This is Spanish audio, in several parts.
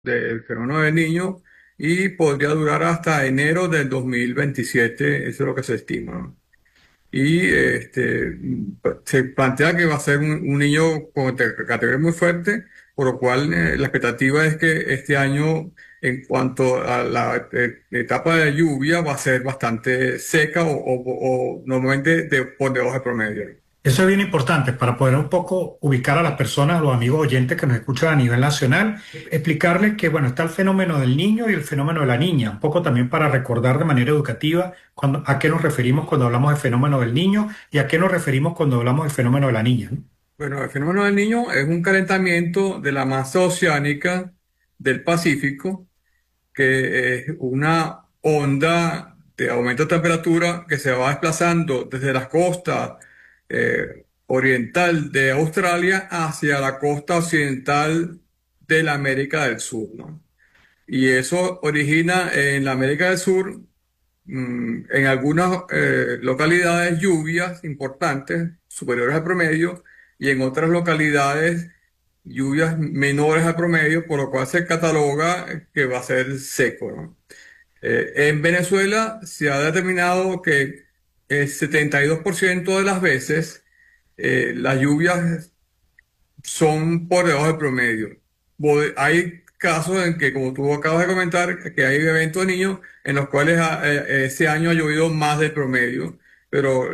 del fenómeno del Niño y podría durar hasta enero del 2027, eso es lo que se estima, ¿no? Y se plantea que va a ser un niño con categoría muy fuerte, por lo cual la expectativa es que este año, en cuanto a la etapa de lluvia, va a ser bastante seca o normalmente por debajo del promedio. Eso es bien importante para poder un poco ubicar a las personas, a los amigos oyentes que nos escuchan a nivel nacional, explicarles que, bueno, está el fenómeno del niño y el fenómeno de la niña, un poco también para recordar de manera educativa a qué nos referimos cuando hablamos de fenómeno del niño y a qué nos referimos cuando hablamos del fenómeno de la niña, ¿no? Bueno, el fenómeno del Niño es un calentamiento de la masa oceánica del Pacífico, que es una onda de aumento de temperatura que se va desplazando desde la costa oriental de Australia hacia la costa occidental de la América del Sur, ¿no? Y eso origina en la América del Sur, en algunas localidades lluvias importantes, superiores al promedio, y en otras localidades lluvias menores al promedio, por lo cual se cataloga que va a ser seco, ¿no? En Venezuela se ha determinado que el 72% de las veces las lluvias son por debajo del promedio. Hay casos en que, como tú acabas de comentar, que hay eventos de niños en los cuales ese año ha llovido más del promedio, pero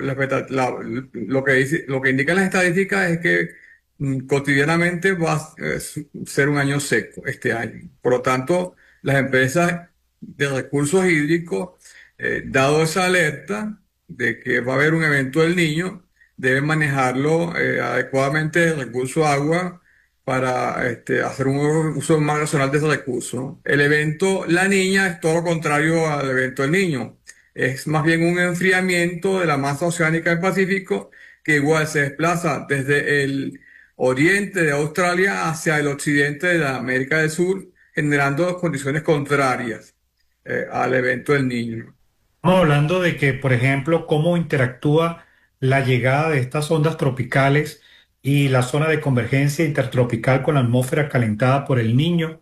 lo que indican las estadísticas es que cotidianamente va a ser un año seco este año. Por lo tanto, las empresas de recursos hídricos, dado esa alerta de que va a haber un evento del niño, deben manejarlo adecuadamente el recurso agua para hacer un uso más racional de ese recurso, ¿no? El evento La Niña es todo lo contrario al evento El Niño. Es más bien un enfriamiento de la masa oceánica del Pacífico que igual se desplaza desde el oriente de Australia hacia el occidente de la América del Sur, generando condiciones contrarias al evento del Niño. Estamos hablando de que, por ejemplo, cómo interactúa la llegada de estas ondas tropicales y la zona de convergencia intertropical con la atmósfera calentada por el Niño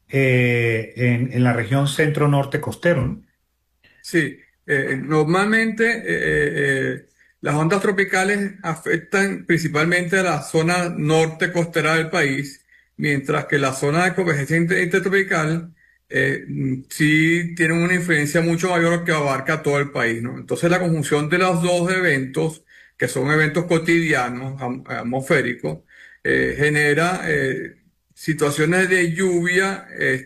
en la región centro-norte costero, ¿no? Sí, normalmente las ondas tropicales afectan principalmente a la zona norte costera del país, mientras que la zona de convergencia intertropical sí tiene una influencia mucho mayor que abarca todo el país, ¿no? Entonces la conjunción de los dos eventos, que son eventos cotidianos, atmosféricos, genera situaciones de lluvia,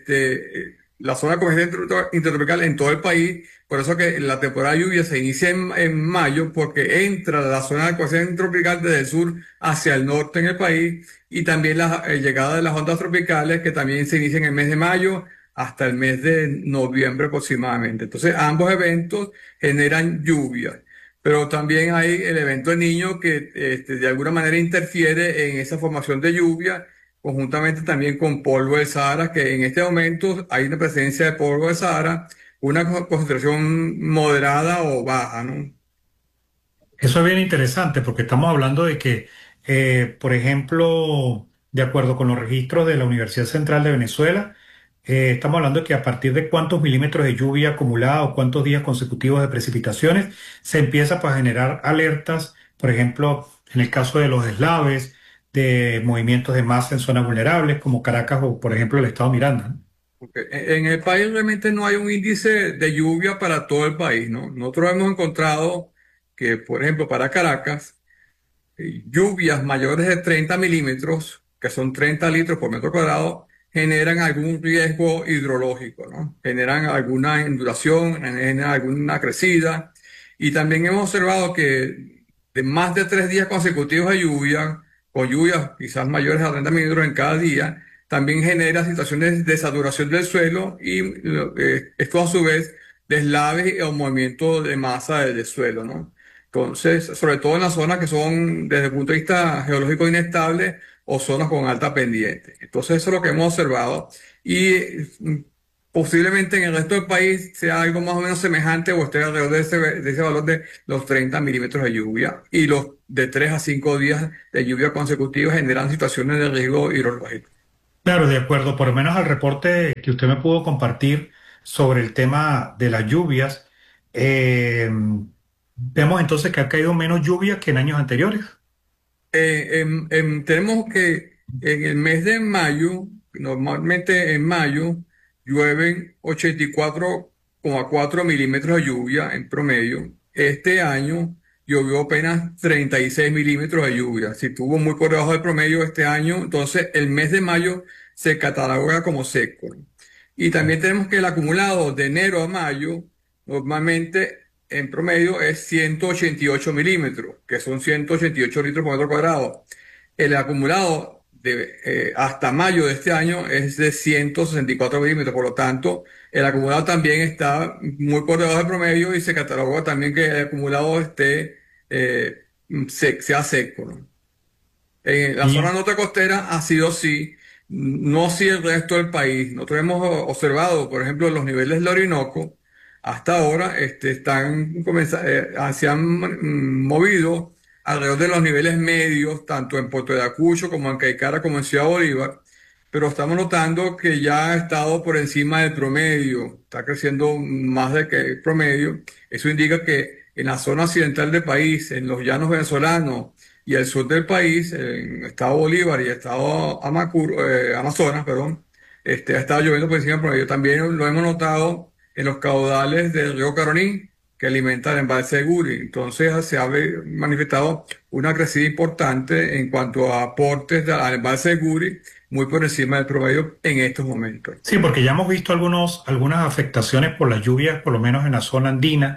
la zona de convergencia intertropical en todo el país. Por eso que la temporada de lluvia se inicia en mayo, porque entra la zona de convergencia tropical desde el sur hacia el norte en el país, y también la llegada de las ondas tropicales que también se inicia en el mes de mayo hasta el mes de noviembre aproximadamente. Entonces, ambos eventos generan lluvia. Pero también hay el evento del Niño que de alguna manera interfiere en esa formación de lluvia, conjuntamente también con polvo del Sahara, que en este momento hay una presencia de polvo del Sahara, una concentración moderada o baja, ¿no? Eso es bien interesante porque estamos hablando de que, por ejemplo, de acuerdo con los registros de la Universidad Central de Venezuela, estamos hablando de que a partir de cuántos milímetros de lluvia acumulada o cuántos días consecutivos de precipitaciones se empieza pues, a generar alertas, por ejemplo, en el caso de los deslaves, de movimientos de masa en zonas vulnerables como Caracas o, por ejemplo, el estado Miranda, ¿no? Porque en el país realmente no hay un índice de lluvia para todo el país, ¿no? Nosotros hemos encontrado que, por ejemplo, para Caracas, lluvias mayores de 30 milímetros, que son 30 litros por metro cuadrado, generan algún riesgo hidrológico, ¿no? Generan alguna inundación, generan alguna crecida. Y también hemos observado que de más de 3 días consecutivos de lluvia, o lluvias quizás mayores a 30 milímetros en cada día, también genera situaciones de saturación del suelo y esto a su vez deslaves o movimiento de masa del suelo, ¿no? Entonces, sobre todo en las zonas que son desde el punto de vista geológico inestables o zonas con alta pendiente. Entonces, eso es lo que hemos observado y posiblemente en el resto del país sea algo más o menos semejante o esté alrededor de ese valor de los 30 milímetros de lluvia, y los de 3 a 5 días de lluvia consecutiva generan situaciones de riesgo hidrológico. Claro, de acuerdo, por lo menos al reporte que usted me pudo compartir sobre el tema de las lluvias, vemos entonces que ha caído menos lluvia que en años anteriores. Tenemos que en el mes de mayo, normalmente en mayo, llueven 84,4 milímetros de lluvia en promedio. Este año llovió apenas 36 milímetros de lluvia. Si estuvo muy por debajo del promedio este año, entonces el mes de mayo se cataloga como seco. Y también tenemos que el acumulado de enero a mayo, normalmente en promedio es 188 milímetros, que son 188 litros por metro cuadrado. El acumulado hasta mayo de este año es de 164 milímetros, por lo tanto, el acumulado también está muy por debajo del promedio y se cataloga también que el acumulado sea seco, ¿no? En la zona Y norte costera ha sido así, no así el resto del país. Nosotros hemos observado, por ejemplo, los niveles del Orinoco, hasta ahora se han movido alrededor de los niveles medios, tanto en Puerto de Ayacucho como en Caicara como en Ciudad Bolívar, pero estamos notando que ya ha estado por encima del promedio, está creciendo más de que el promedio. Eso indica que en la zona occidental del país, en los llanos venezolanos, y el sur del país, en el estado Bolívar y el estado Amazonas, perdón, ha estado lloviendo por encima del promedio. También lo hemos notado en los caudales del río Caroní, que alimenta el embalse de Guri. Entonces se ha manifestado una crecida importante en cuanto a aportes al embalse de Guri, muy por encima del promedio en estos momentos. sí, porque ya hemos visto algunas afectaciones por las lluvias, por lo menos en la zona andina,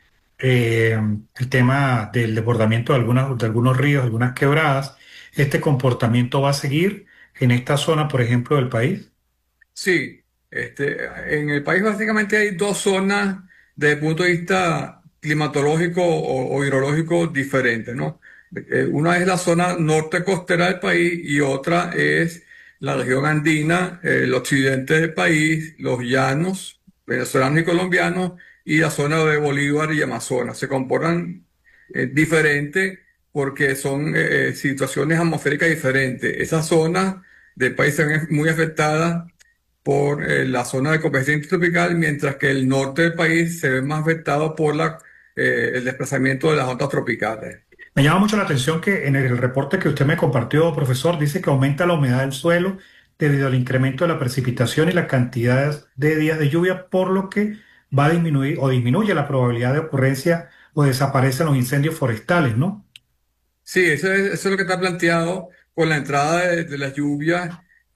el tema del desbordamiento de algunos ríos, algunas quebradas. ¿Este comportamiento va a seguir en esta zona, por ejemplo, del país? Sí, en el país básicamente hay dos zonas desde el punto de vista climatológico o hidrológico diferentes, ¿no? Una es la zona norte costera del país y otra es la región andina, el occidente del país, los llanos venezolanos y colombianos y la zona de Bolívar y Amazonas. Se comportan diferentes porque son situaciones atmosféricas diferentes. Esas zonas del país se ven muy afectadas por la zona de convergencia intertropical, mientras que el norte del país se ve más afectado por el desplazamiento de las ondas tropicales. Me llama mucho la atención que en el reporte que usted me compartió, profesor, dice que aumenta la humedad del suelo debido al incremento de la precipitación y la cantidad de días de lluvia, por lo que va a disminuir o disminuye la probabilidad de ocurrencia o desaparecen los incendios forestales, ¿no? Sí, eso es lo que está planteado con la entrada de las lluvias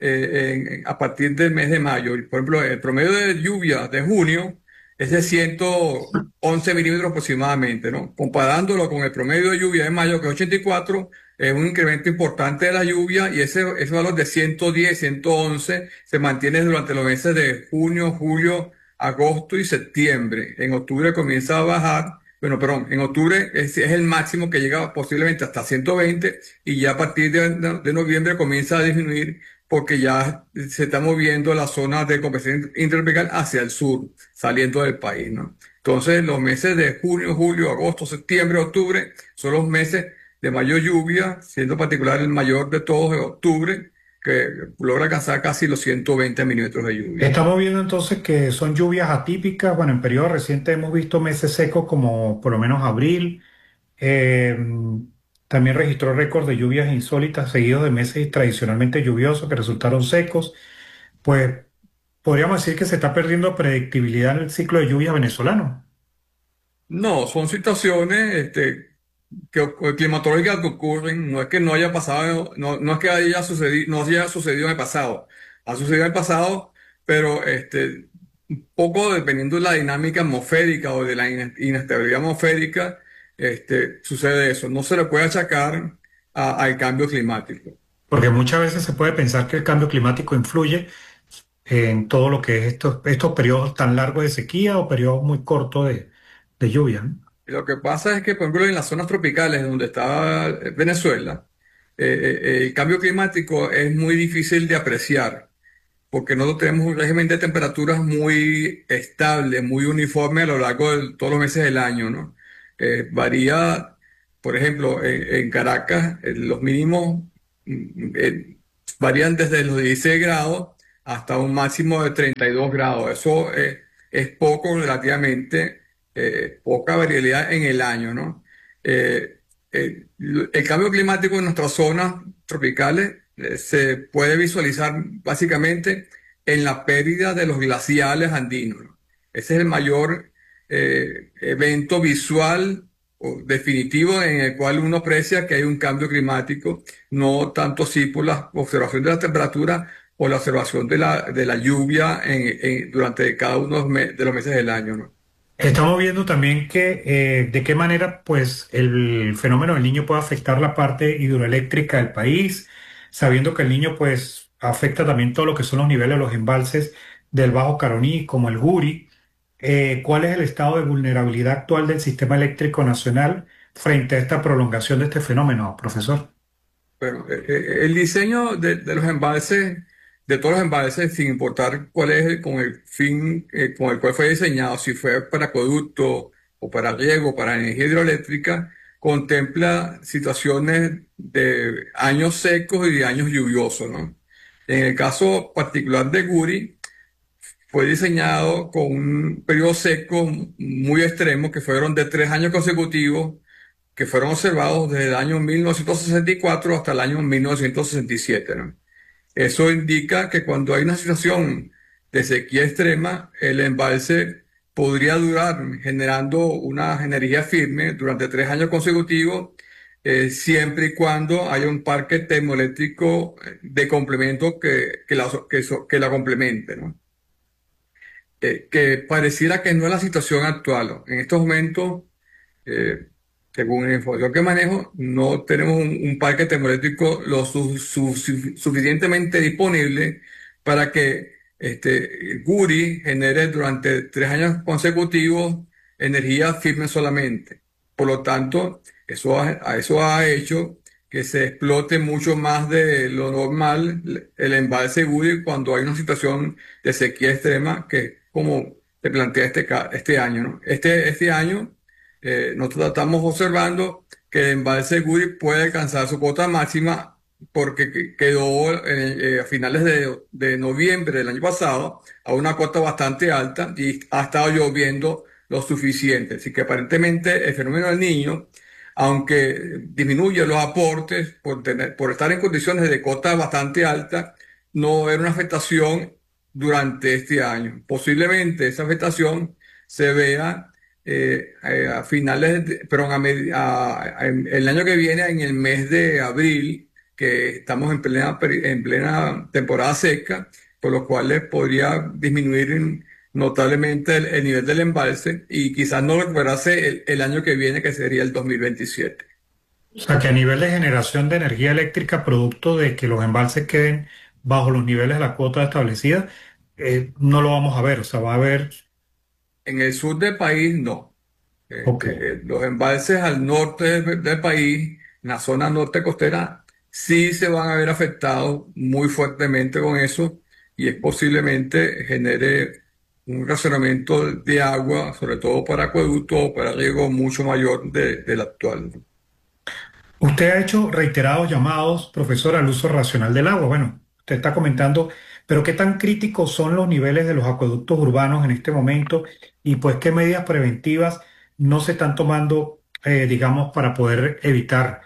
a partir del mes de mayo. Por ejemplo, el promedio de lluvia de junio es de 111 milímetros aproximadamente, ¿no? Comparándolo con el promedio de lluvia de mayo, que es 84, es un incremento importante de la lluvia y ese valor de 110, 111 se mantiene durante los meses de junio, julio, agosto y septiembre. En octubre comienza a bajar. Bueno, perdón, en octubre es el máximo que llega posiblemente hasta 120 y ya a partir de noviembre comienza a disminuir porque ya se está moviendo la zona de convergencia intertropical hacia el sur, saliendo del país, ¿no? Entonces, los meses de junio, julio, agosto, septiembre, octubre son los meses de mayor lluvia, siendo particular el mayor de todos de octubre, que logra alcanzar casi los 120 milímetros de lluvia. Estamos viendo entonces que son lluvias atípicas. Bueno, en periodo reciente hemos visto meses secos como por lo menos abril. Eh, También registró récord de lluvias insólitas seguidos de meses tradicionalmente lluviosos que resultaron secos. Pues podríamos decir que se está perdiendo predictibilidad en el ciclo de lluvia venezolano. No, son situaciones climatológicas que ocurren, no es que no haya pasado, no es que no haya sucedido en el pasado, ha sucedido en el pasado, pero un poco dependiendo de la dinámica atmosférica o de la inestabilidad atmosférica, sucede eso. No se le puede achacar al cambio climático. Porque muchas veces se puede pensar que el cambio climático influye en todo lo que es estos periodos tan largos de sequía o periodos muy cortos de lluvia, ¿no? Lo que pasa es que, por ejemplo, en las zonas tropicales donde está Venezuela, el cambio climático es muy difícil de apreciar porque nosotros tenemos un régimen de temperaturas muy estable, muy uniforme a lo largo de todos los meses del año, ¿no? Varía, por ejemplo, en Caracas, los mínimos varían desde los 16 grados hasta un máximo de 32 grados. Eso es poco, relativamente poca variabilidad en el año, ¿no? El cambio climático en nuestras zonas tropicales se puede visualizar básicamente en la pérdida de los glaciales andinos, ¿no? Ese es el mayor evento visual o definitivo en el cual uno aprecia que hay un cambio climático, no tanto sí por la observación de la temperatura o la observación de la lluvia durante cada uno de los meses del año, ¿no? Estamos viendo también que de qué manera pues el fenómeno del niño puede afectar la parte hidroeléctrica del país, sabiendo que el niño pues afecta también todo lo que son los niveles de los embalses del Bajo Caroní, como el Guri. ¿Cuál es el estado de vulnerabilidad actual del sistema eléctrico nacional frente a esta prolongación de este fenómeno, profesor? Pero el diseño de los embalses, de todos los embalses, sin importar cuál es con el fin con el cual fue diseñado, si fue para acueducto o para riego, o para energía hidroeléctrica, contempla situaciones de años secos y de años lluviosos, ¿no? En el caso particular de Guri, fue diseñado con un periodo seco muy extremo, que fueron de 3 años consecutivos, que fueron observados desde el año 1964 hasta el año 1967, ¿no? Eso indica que cuando hay una situación de sequía extrema, el embalse podría durar generando una energía firme durante 3 años consecutivos, siempre y cuando haya un parque termoeléctrico de complemento que la complemente, ¿no? Que pareciera que no es la situación actual, ¿no? En estos momentos, eh, según la información que manejo, no tenemos un parque termoeléctrico suficientemente disponible para que Guri genere durante 3 años consecutivos energía firme solamente. Por lo tanto, eso ha hecho que se explote mucho más de lo normal el embalse Guri cuando hay una situación de sequía extrema, que como se plantea este año, ¿no? Este año nosotros estamos observando que el embalse Guri puede alcanzar su cuota máxima porque quedó a finales de noviembre del año pasado a una cuota bastante alta y ha estado lloviendo lo suficiente. Así que aparentemente el fenómeno del niño, aunque disminuye los aportes por estar en condiciones de cota bastante alta, no era una afectación durante este año. Posiblemente esa afectación se vea a finales, perdón, el año que viene, en el mes de abril, que estamos en plena temporada seca, por lo cual podría disminuir notablemente el nivel del embalse y quizás no recuperarse el año que viene, que sería el 2027. O sea, que a nivel de generación de energía eléctrica, producto de que los embalses queden bajo los niveles de la cuota establecida, no lo vamos a ver. O sea, va a haber. En el sur del país, no. Ok. Los embalses al norte del país, en la zona norte costera, sí se van a ver afectados muy fuertemente con eso y es posiblemente genere un racionamiento de agua, sobre todo para acueducto o para riego mucho mayor del actual. Usted ha hecho reiterados llamados, profesor, al uso racional del agua. Bueno, usted está comentando, pero ¿qué tan críticos son los niveles de los acueductos urbanos en este momento? Y pues, ¿qué medidas preventivas no se están tomando, digamos, para poder evitar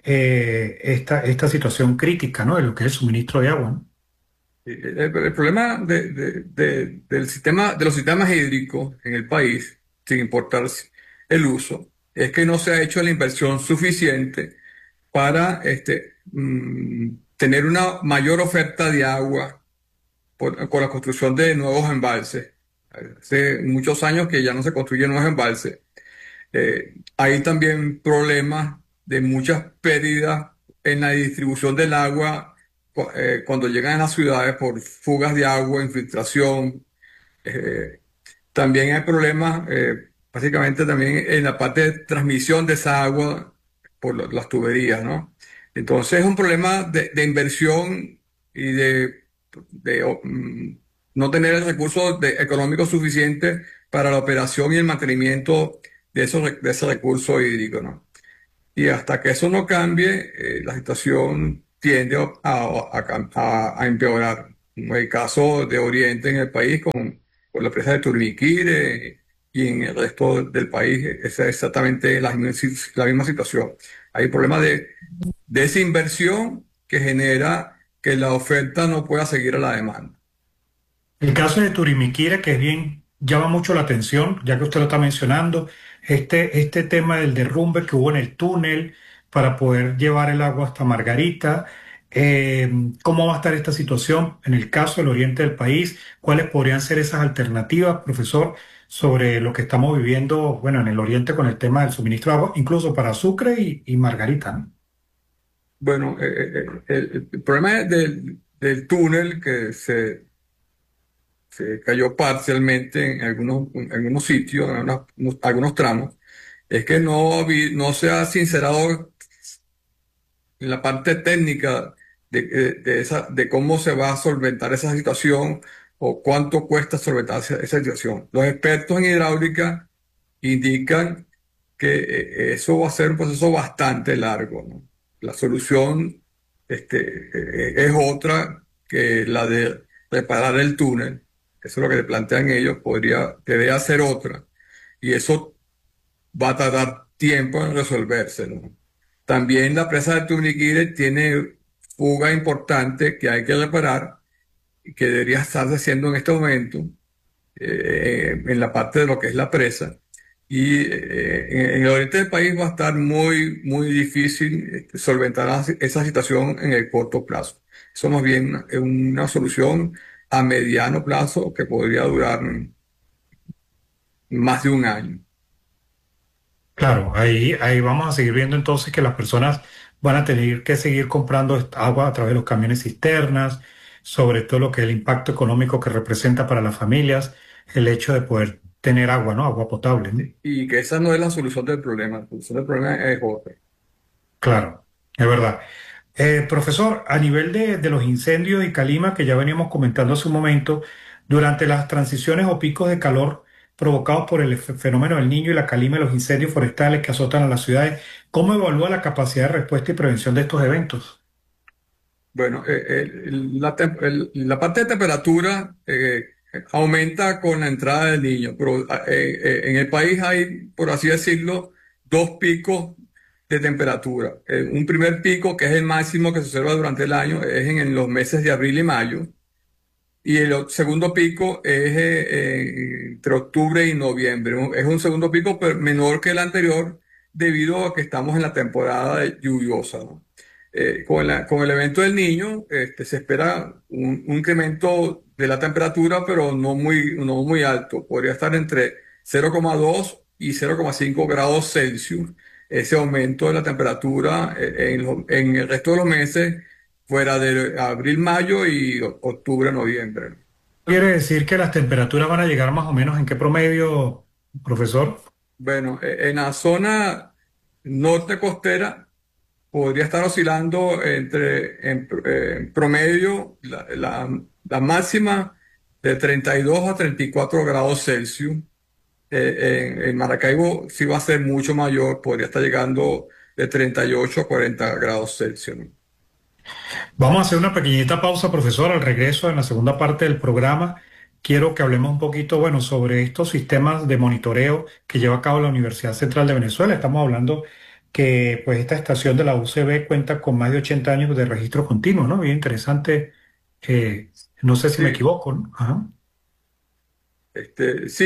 esta situación crítica, ¿no? De lo que es el suministro de agua, ¿no? El problema del sistema, de los sistemas hídricos en el país, sin importar el uso, es que no se ha hecho la inversión suficiente para tener una mayor oferta de agua con la construcción de nuevos embalses. Hace muchos años que ya no se construyen nuevos embalses. Hay también problemas de muchas pérdidas en la distribución del agua cuando llegan a las ciudades por fugas de agua, infiltración. Eh, También hay problemas, básicamente también en la parte de transmisión de esa agua por las tuberías, ¿no? Entonces es un problema de inversión y de no tener el recurso económico suficiente para la operación y el mantenimiento de ese recurso hídrico, ¿no? Y hasta que eso no cambie, la situación tiende a empeorar. Como el caso de Oriente en el país con la presa de Turniquire y en el resto del país es exactamente la misma situación. Hay problemas de desinversión que genera que la oferta no pueda seguir a la demanda. El caso de Turimiquira, que es bien, llama mucho la atención, ya que usted lo está mencionando, este tema del derrumbe que hubo en el túnel para poder llevar el agua hasta Margarita, eh, ¿cómo va a estar esta situación en el caso del oriente del país? ¿Cuáles podrían ser esas alternativas, profesor, sobre lo que estamos viviendo, bueno, en el oriente con el tema del suministro de agua, incluso para Sucre y Margarita, ¿no? Bueno, el problema del túnel que se cayó parcialmente en algunos sitios, algunos tramos, es que no se ha sincerado en la parte técnica de cómo se va a solventar esa situación o cuánto cuesta solventar esa situación. Los expertos en hidráulica indican que eso va a ser un proceso bastante largo, ¿no? La solución es otra que la de reparar el túnel. Eso es lo que le plantean ellos, debería ser otra. Y eso va a tardar tiempo en resolverse, ¿no? También la presa de Tuniquire tiene fuga importante que hay que reparar y que debería estarse haciendo en este momento en la parte de lo que es la presa. Y en el oriente del país va a estar muy difícil solventar esa situación en el corto plazo. Eso más bien es una solución a mediano plazo que podría durar más de un año. Claro, ahí vamos a seguir viendo entonces que las personas van a tener que seguir comprando esta agua a través de los camiones cisternas, sobre todo lo que es el impacto económico que representa para las familias, el hecho de poder tener agua, ¿no? Agua potable, ¿no? Y que esa no es la solución del problema. La solución del problema es otra. Claro, es verdad. Profesor, a nivel de los incendios y calima que ya veníamos comentando hace un momento, durante las transiciones o picos de calor provocados por el fenómeno del Niño y la calima y los incendios forestales que azotan a las ciudades, ¿cómo evalúa la capacidad de respuesta y prevención de estos eventos? Bueno, la parte de temperatura aumenta con la entrada del niño, pero en el país hay, por así decirlo, dos picos de temperatura. Un primer pico, que es el máximo que se observa durante el año, es en los meses de abril y mayo, y el segundo pico es entre octubre y noviembre. Es un segundo pico pero menor que el anterior debido a que estamos en la temporada lluviosa, ¿no? Con el evento del Niño, se espera un incremento de la temperatura, pero no muy alto. Podría estar entre 0,2 y 0,5 grados Celsius. Ese aumento de la temperatura en el resto de los meses, fuera de abril, mayo y octubre, noviembre. Quiere decir que las temperaturas van a llegar más o menos en qué promedio, profesor. Bueno, en la zona norte costera podría estar oscilando en promedio la máxima de 32 a 34 grados Celsius. En Maracaibo sí va a ser mucho mayor, podría estar llegando de 38 a 40 grados Celsius, ¿no? Vamos a hacer una pequeñita pausa, profesor. Al regreso, en la segunda parte del programa, quiero que hablemos un poquito, bueno, sobre estos sistemas de monitoreo que lleva a cabo la Universidad Central de Venezuela. Estamos hablando que, pues, esta estación de la UCB cuenta con más de 80 años de registro continuo, ¿no? Bien interesante. No sé si me Sí, equivoco, ¿no? Ajá. sí,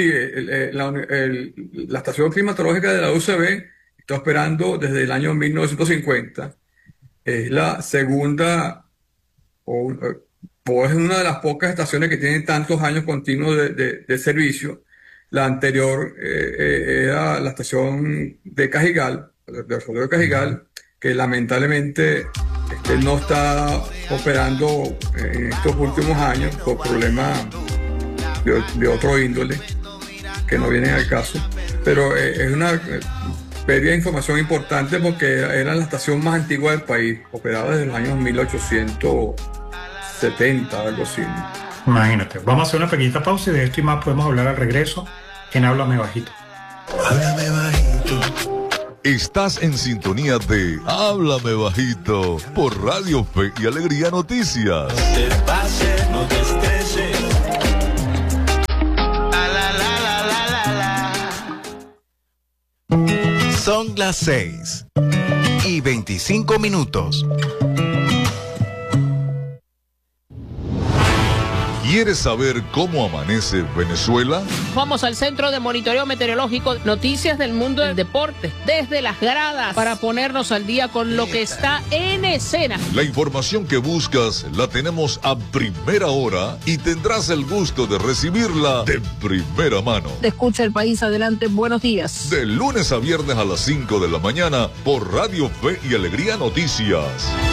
la estación climatológica de la UCB está operando desde el año 1950. Es la segunda o, o es una de las pocas estaciones que tienen tantos años continuos de servicio. La anterior era la estación de Cajigal, de Orfeo de Ya. Cajigal, que lamentablemente no está operando en estos últimos años por problemas de otro índole que no vienen al caso. Pero es una pérdida de información importante porque era la estación más antigua del país, operada desde los años 1870, algo así, ¿no? Imagínate. Vamos a hacer una pequeñita pausa y de esto y más podemos hablar al regreso en Háblame Bajito. Háblame bajito, Estás en sintonía de Háblame Bajito por Radio Fe y Alegría Noticias. No te pases, no te estreses. Son las 6:25. ¿Quieres saber cómo amanece Venezuela? Vamos al Centro de Monitoreo Meteorológico, noticias del mundo del deporte, desde las gradas, para ponernos al día con lo que está en escena. La información que buscas la tenemos a primera hora y tendrás el gusto de recibirla de primera mano. Te escucha el país adelante, buenos días. De lunes a viernes a las 5 de la mañana por Radio Fe y Alegría Noticias.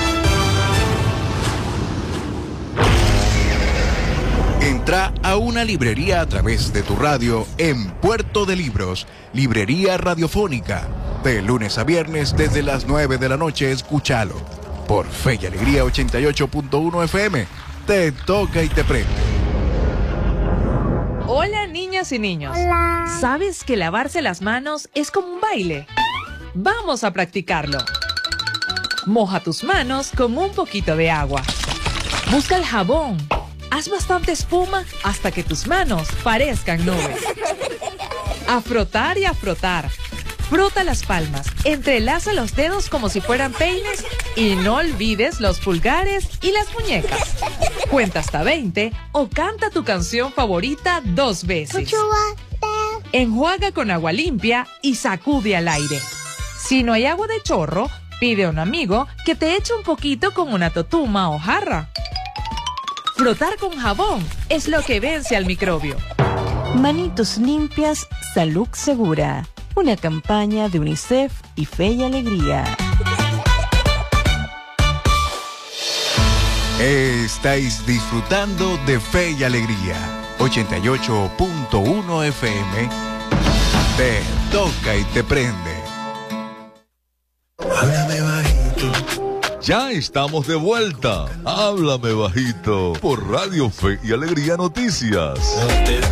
Entra a una librería a través de tu radio en Puerto de Libros, Librería Radiofónica. De lunes a viernes desde las 9 de la noche, escúchalo. Por Fe y Alegría 88.1 FM. Te toca y te prende. Hola, niñas y niños. Hola. ¿Sabes que lavarse las manos es como un baile? Vamos a practicarlo. Moja tus manos con un poquito de agua. Busca el jabón. Haz bastante espuma hasta que tus manos parezcan nubes. A frotar y a frotar. Frota las palmas, entrelaza los dedos como si fueran peines y no olvides los pulgares y las muñecas. Cuenta hasta 20 o canta tu canción favorita 2 veces. Enjuaga con agua limpia y sacude al aire. Si no hay agua de chorro, pide a un amigo que te eche un poquito con una totuma o jarra. Frotar con jabón es lo que vence al microbio. Manitos limpias, salud segura. Una campaña de UNICEF y Fe y Alegría. Estáis disfrutando de Fe y Alegría. 88.1 FM. Te toca y te prende. Háblame bajito. Ya estamos de vuelta. Háblame Bajito por Radio Fe y Alegría Noticias. No te